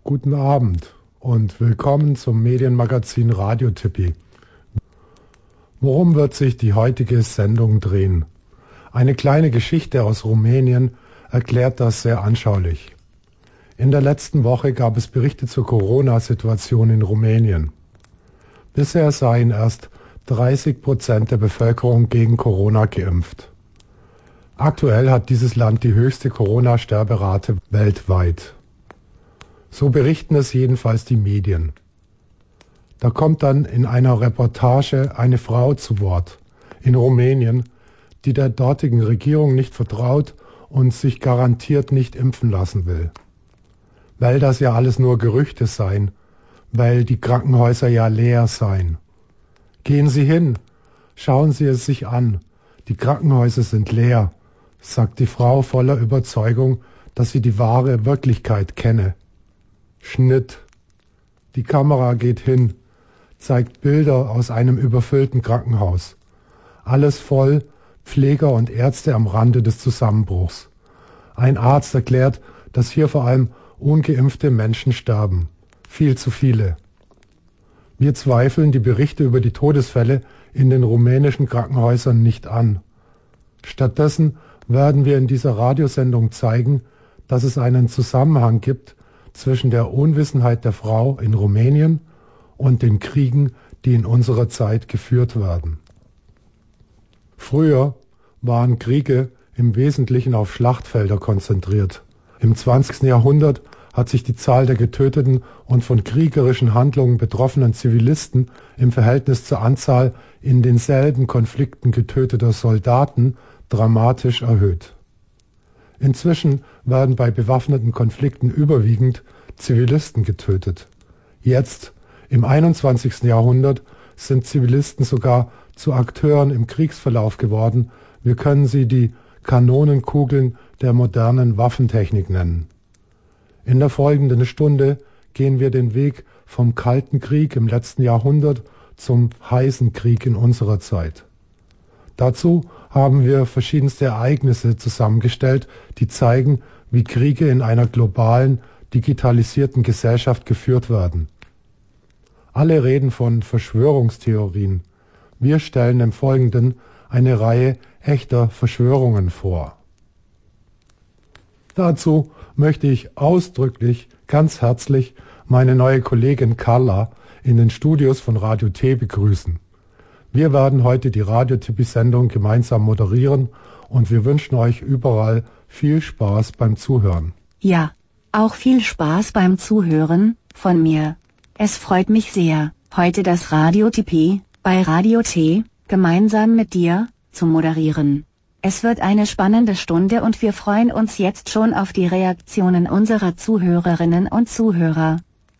Guten Abend und willkommen zum Medienmagazin Radio Tipi. Worum wird sich die heutige Sendung drehen? Eine kleine Geschichte aus Rumänien erklärt das sehr anschaulich. In der letzten Woche gab es Berichte zur Corona-Situation in Rumänien. Bisher seien erst 30% der Bevölkerung gegen Corona geimpft. Aktuell hat dieses Land die höchste Corona-Sterberate weltweit. So berichten es jedenfalls die Medien. Da kommt dann in einer Reportage eine Frau zu Wort in Rumänien, die der dortigen Regierung nicht vertraut und sich garantiert nicht impfen lassen will. Weil das ja alles nur Gerüchte seien, weil die Krankenhäuser ja leer seien. Gehen Sie hin, schauen Sie es sich an, die Krankenhäuser sind leer, sagt die Frau voller Überzeugung, dass sie die wahre Wirklichkeit kenne. Schnitt. Die Kamera geht hin, zeigt Bilder aus einem überfüllten Krankenhaus. Alles voll, Pfleger und Ärzte am Rande des Zusammenbruchs. Ein Arzt erklärt, dass hier vor allem ungeimpfte Menschen sterben. Viel zu viele. Wir zweifeln die Berichte über die Todesfälle in den rumänischen Krankenhäusern nicht an. Stattdessen werden wir in dieser Radiosendung zeigen, dass es einen Zusammenhang gibt zwischen der Unwissenheit der Frau in Rumänien und den Kriegen, die in unserer Zeit geführt werden. Früher waren Kriege im Wesentlichen auf Schlachtfelder konzentriert. Im 20. Jahrhundert hat sich die Zahl der getöteten und von kriegerischen Handlungen betroffenen Zivilisten im Verhältnis zur Anzahl in denselben Konflikten getöteter Soldaten dramatisch erhöht. Inzwischen werden bei bewaffneten Konflikten überwiegend Zivilisten getötet. Jetzt, im 21. Jahrhundert, sind Zivilisten sogar zu Akteuren im Kriegsverlauf geworden. Wir können sie die Kanonenkugeln der modernen Waffentechnik nennen. In der folgenden Stunde gehen wir den Weg vom Kalten Krieg im letzten Jahrhundert zum heißen Krieg in unserer Zeit. Dazu haben wir verschiedenste Ereignisse zusammengestellt, die zeigen, wie Kriege in einer globalen, digitalisierten Gesellschaft geführt werden. Alle reden von Verschwörungstheorien. Wir stellen im Folgenden eine Reihe echter Verschwörungen vor. Dazu möchte ich ausdrücklich, ganz herzlich meine neue Kollegin Carla in den Studios von Radio T begrüßen. Wir werden heute die Radio-Tipi-Sendung gemeinsam moderieren und wir wünschen euch überall viel Spaß beim Zuhören. Ja, auch viel Spaß beim Zuhören von mir. Es freut mich sehr, heute das Radio Tipi bei Radio T gemeinsam mit dir zu moderieren. Es wird eine spannende Stunde und wir freuen uns jetzt schon auf die Reaktionen unserer Zuhörerinnen und Zuhörer.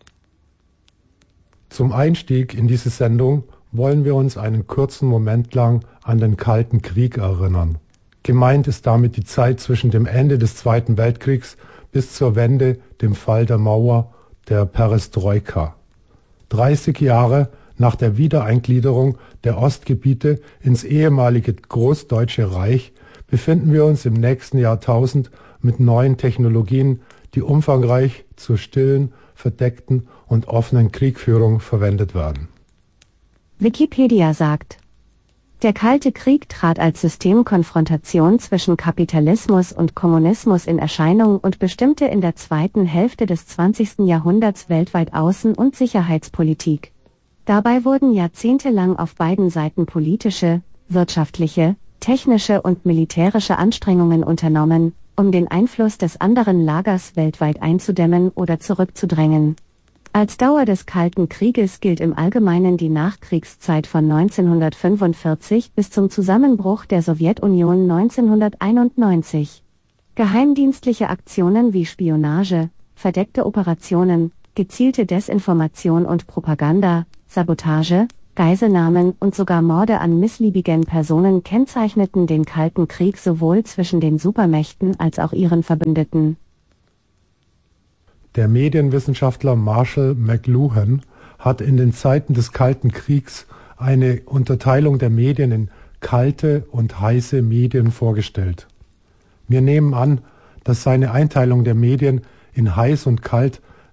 Zum Einstieg in diese Sendung wollen wir uns einen kurzen Moment lang an den Kalten Krieg erinnern. Gemeint ist damit die Zeit zwischen dem Ende des Zweiten Weltkriegs bis zur Wende, dem Fall der Mauer, der Perestroika. 30 Jahre nach der Wiedereingliederung der Ostgebiete ins ehemalige Großdeutsche Reich befinden wir uns im nächsten Jahrtausend mit neuen Technologien, die umfangreich zur stillen, verdeckten und offenen Kriegführung verwendet werden. Wikipedia sagt: Der Kalte Krieg trat als Systemkonfrontation zwischen Kapitalismus und Kommunismus in Erscheinung und bestimmte in der zweiten Hälfte des 20. Jahrhunderts weltweit Außen- und Sicherheitspolitik. Dabei wurden jahrzehntelang auf beiden Seiten politische, wirtschaftliche, technische und militärische Anstrengungen unternommen, um den Einfluss des anderen Lagers weltweit einzudämmen oder zurückzudrängen. Als Dauer des Kalten Krieges gilt im Allgemeinen die Nachkriegszeit von 1945 bis zum Zusammenbruch der Sowjetunion 1991. Geheimdienstliche Aktionen wie Spionage, verdeckte Operationen, gezielte Desinformation und Propaganda, Sabotage, Geiselnahmen und sogar Morde an missliebigen Personen kennzeichneten den Kalten Krieg sowohl zwischen den Supermächten als auch ihren Verbündeten. Der Medienwissenschaftler Marshall McLuhan hat in den Zeiten des Kalten Kriegs eine Unterteilung der Medien in kalte und heiße Medien vorgestellt. Wir nehmen an, dass seine Einteilung der Medien in heiß und kalt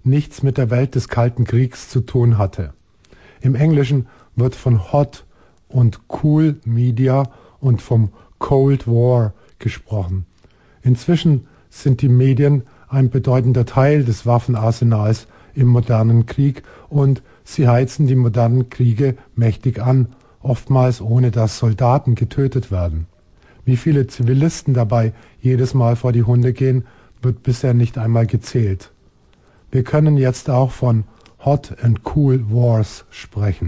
nichts mit der Welt des Kalten Kriegs zu tun hatte. Im Englischen wird von Hot und Cool Media und vom Cold War gesprochen. Inzwischen sind die Medien ein bedeutender Teil des Waffenarsenals im modernen Krieg und sie heizen die modernen Kriege mächtig an, oftmals ohne dass Soldaten getötet werden. Wie viele Zivilisten dabei jedes Mal vor die Hunde gehen, wird bisher nicht einmal gezählt. Wir können jetzt auch von Hot and Cool Wars sprechen.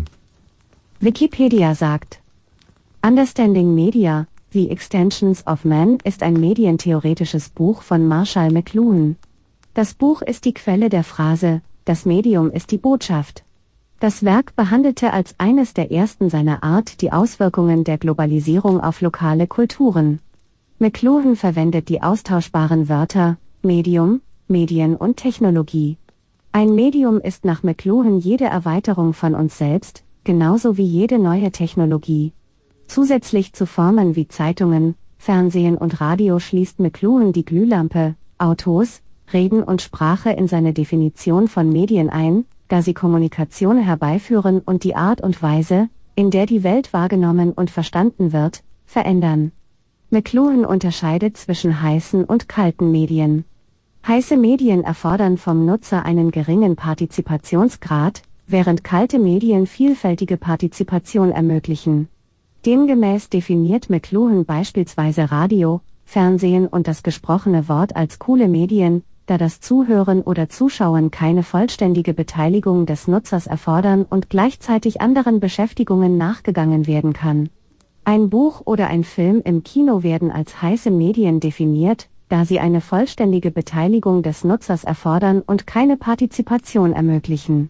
Wikipedia sagt: Understanding Media, The Extensions of Man ist ein medientheoretisches Buch von Marshall McLuhan. Das Buch ist die Quelle der Phrase, das Medium ist die Botschaft. Das Werk behandelte als eines der ersten seiner Art die Auswirkungen der Globalisierung auf lokale Kulturen. McLuhan verwendet die austauschbaren Wörter Medium, Medien und Technologie. Ein Medium ist nach McLuhan jede Erweiterung von uns selbst, genauso wie jede neue Technologie. Zusätzlich zu Formen wie Zeitungen, Fernsehen und Radio schließt McLuhan die Glühlampe, Autos, Reden und Sprache in seine Definition von Medien ein, da sie Kommunikation herbeiführen und die Art und Weise, in der die Welt wahrgenommen und verstanden wird, verändern. McLuhan unterscheidet zwischen heißen und kalten Medien. Heiße Medien erfordern vom Nutzer einen geringen Partizipationsgrad, während kalte Medien vielfältige Partizipation ermöglichen. Demgemäß definiert McLuhan beispielsweise Radio, Fernsehen und das gesprochene Wort als coole Medien, da das Zuhören oder Zuschauen keine vollständige Beteiligung des Nutzers erfordern und gleichzeitig anderen Beschäftigungen nachgegangen werden kann. Ein Buch oder ein Film im Kino werden als heiße Medien definiert, da sie eine vollständige Beteiligung des Nutzers erfordern und keine Partizipation ermöglichen.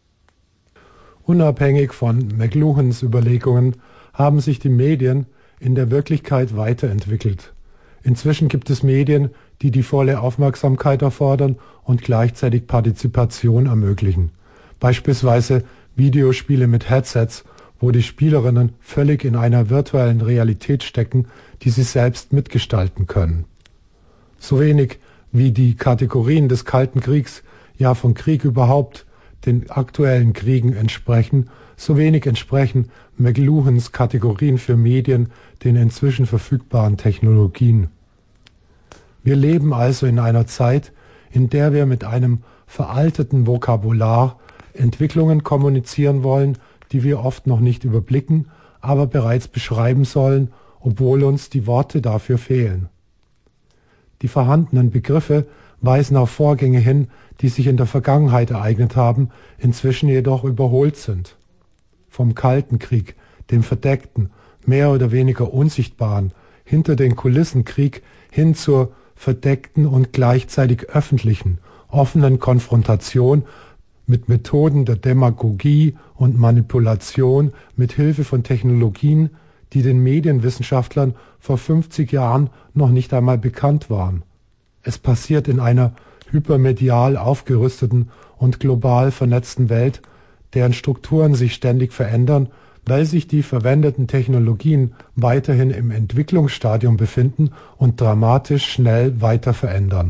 Unabhängig von McLuhans Überlegungen haben sich die Medien in der Wirklichkeit weiterentwickelt. Inzwischen gibt es Medien, die die volle Aufmerksamkeit erfordern und gleichzeitig Partizipation ermöglichen. Beispielsweise Videospiele mit Headsets, wo die Spielerinnen völlig in einer virtuellen Realität stecken, die sie selbst mitgestalten können. So wenig wie die Kategorien des Kalten Kriegs, ja von Krieg überhaupt, den aktuellen Kriegen entsprechen, so wenig entsprechen McLuhans Kategorien für Medien den inzwischen verfügbaren Technologien. Wir leben also in einer Zeit, in der wir mit einem veralteten Vokabular Entwicklungen kommunizieren wollen, die wir oft noch nicht überblicken, aber bereits beschreiben sollen, obwohl uns die Worte dafür fehlen. Die vorhandenen Begriffe weisen auf Vorgänge hin, die sich in der Vergangenheit ereignet haben, inzwischen jedoch überholt sind. Vom Kalten Krieg, dem verdeckten, mehr oder weniger unsichtbaren, hinter den Kulissen Krieg hin zur verdeckten und gleichzeitig öffentlichen, offenen Konfrontation mit Methoden der Demagogie und Manipulation mit Hilfe von Technologien, die den Medienwissenschaftlern vor 50 Jahren noch nicht einmal bekannt waren. Es passiert in einer hypermedial aufgerüsteten und global vernetzten Welt, deren Strukturen sich ständig verändern, weil sich die verwendeten Technologien weiterhin im Entwicklungsstadium befinden und dramatisch schnell weiter verändern.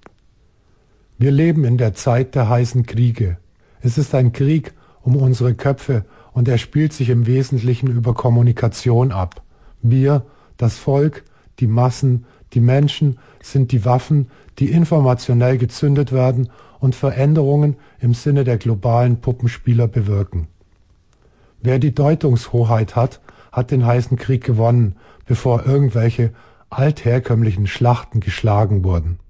Wir leben in der Zeit der heißen Kriege. Es ist ein Krieg um unsere Köpfe und er spielt sich im Wesentlichen über Kommunikation ab. Wir, das Volk, die Massen, die Menschen sind die Waffen, die informationell gezündet werden und Veränderungen im Sinne der globalen Puppenspieler bewirken. Wer die Deutungshoheit hat, hat den heißen Krieg gewonnen, bevor irgendwelche altherkömmlichen Schlachten geschlagen wurden.